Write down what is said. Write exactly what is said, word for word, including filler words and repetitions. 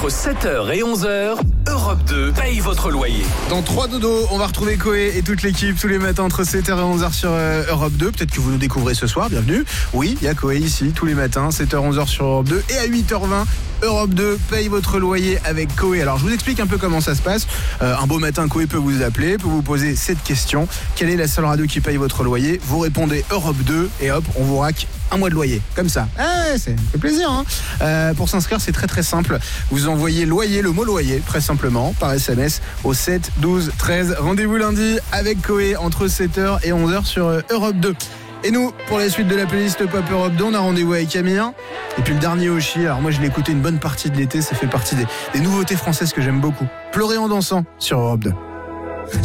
Entre sept heures et onze heures, Europe deux paye votre loyer. Dans trois dodos, on va retrouver Koé et toute l'équipe tous les matins entre sept heures et onze heures sur euh, Europe deux. Peut-être que vous nous découvrez ce soir, bienvenue. Oui, il y a Koé ici tous les matins, sept heures onze heures sur Europe deux. Et à huit heures vingt, Europe deux paye votre loyer avec Koé. Alors je vous explique un peu comment ça se passe. Euh, un beau matin, Koé peut vous appeler, peut vous poser cette question. Quelle est la seule radio qui paye votre loyer? Vous répondez Europe deux et hop, on vous raque un mois de loyer, comme ça. Ah, c'est, ça fait plaisir, hein. Euh, pour s'inscrire, c'est très très simple. Vous envoyez loyer, le mot loyer, très simplement, par S M S au sept douze treize. Rendez-vous lundi avec Koé entre sept heures et onze heures sur Europe deux. Et nous, pour la suite de la playlist Pop Europe deux, on a rendez-vous avec Camille. Et puis le dernier Oshi, alors moi je l'ai écouté une bonne partie de l'été, ça fait partie des, des nouveautés françaises que j'aime beaucoup. Pleurer en dansant sur Europe deux.